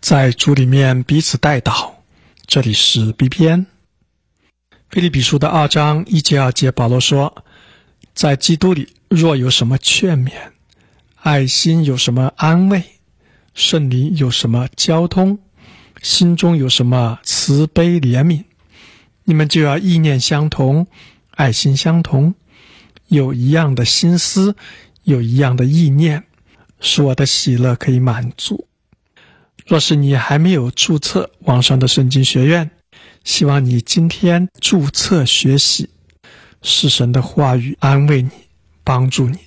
在主里面彼此代祷。这里是 B 篇。腓立比书的2章1节2节，保罗说，在基督里若有什么劝勉，爱心有什么安慰，圣灵有什么交通，心中有什么慈悲怜悯，你们就要意念相同，爱心相同，有一样的心思，有一样的意念，使我的喜乐可以满足。若是你还没有注册网上的圣经学院，希望你今天注册学习，是神的话语安慰你，帮助你。